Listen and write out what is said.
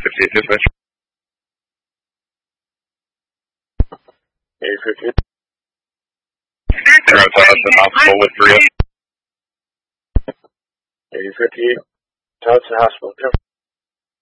58 dispatch. 858. En route to the hospital with 3 up. 858. Tell us the hospital.